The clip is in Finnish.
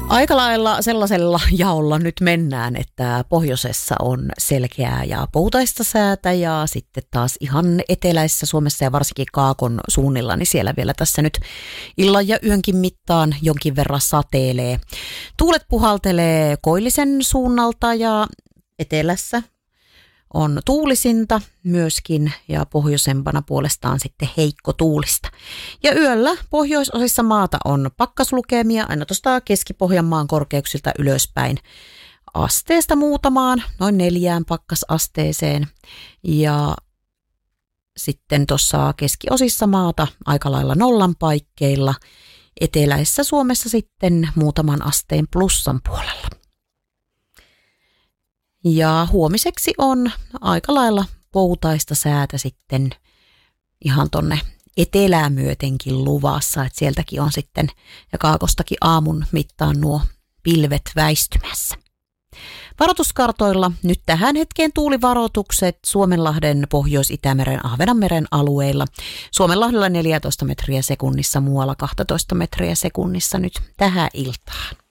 Aika lailla sellaisella jaolla nyt mennään, että pohjoisessa on selkeää ja poutaista säätä ja sitten taas ihan eteläisessä Suomessa ja varsinkin Kaakon suunnilla, niin siellä vielä tässä nyt illan ja yönkin mittaan jonkin verran sateelee. Tuulet puhaltelee koillisen suunnalta ja etelässä on tuulisinta myöskin ja pohjoisempana puolestaan sitten heikko tuulista. Ja yöllä pohjoisosissa maata on pakkaslukemia aina tuosta Keski-Pohjanmaan korkeuksilta ylöspäin asteesta muutamaan, noin 4 pakkasasteeseen. Ja sitten tuossa keskiosissa maata aika lailla nollan paikkeilla, eteläisessä Suomessa sitten muutaman asteen plussan puolella. Ja huomiseksi on aika lailla poutaista säätä sitten ihan tonne etelää myötenkin luvassa, että sieltäkin on sitten ja Kaakostakin aamun mittaan nuo pilvet väistymässä. Varoituskartoilla nyt tähän hetkeen tuulivaroitukset Suomenlahden, Pohjois-Itämeren, Ahvenanmeren alueilla. Suomenlahdella 14 metriä sekunnissa, muualla 12 metriä sekunnissa nyt tähän iltaan.